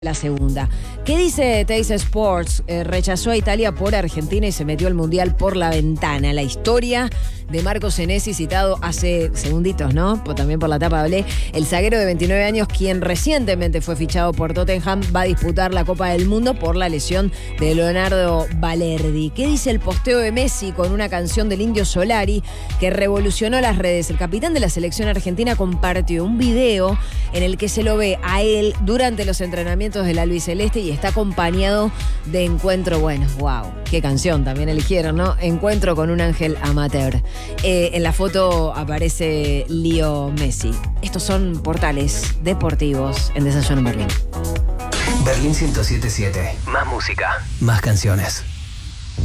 La segunda. ¿Qué dice Teis Sports? Rechazó a Italia por Argentina y se metió al Mundial por la ventana. La historia de Marco Senesi, citado hace segunditos, ¿no? También por la tapa hablé. El zaguero de 29 años, quien recientemente fue fichado por Tottenham, va a disputar la Copa del Mundo por la lesión de Leonardo Balerdi. ¿Qué dice el posteo de Messi con una canción del Indio Solari que revolucionó las redes? El capitán de la selección argentina compartió un video en el que se lo ve a él durante los entrenamientos de la albiceleste y está acompañado de Encuentro. Bueno, wow, qué canción también eligieron, ¿no? Encuentro con un ángel amateur. En la foto aparece Leo Messi. Estos son portales deportivos en Desayuno en Berlín. Berlín 107.7. Más música, más canciones.